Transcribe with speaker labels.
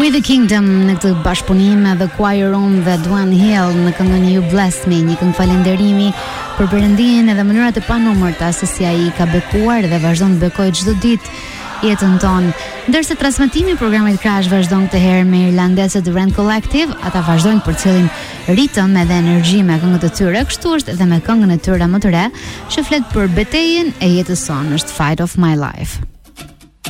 Speaker 1: We the Kingdom në këtë bashkëpunim The Choir Room dhe Duan Hill në këngën You Bless Me, një këngë falënderimi për Perëndin edhe mënyrat e panumërta se si ai ka bekuar dhe vazhdon të bekojë çdo ditë jetën tonë. Ndërsa transmetimi i programit Crash vazhdon këtë herë me irlandezët Rand Collective, ata vazhdojnë për cilin ritëm edhe energji me këngët e tyre, kështu është edhe me këngën e tyre më të re, që flet për betejën e jetës sonë, është Fight of My Life.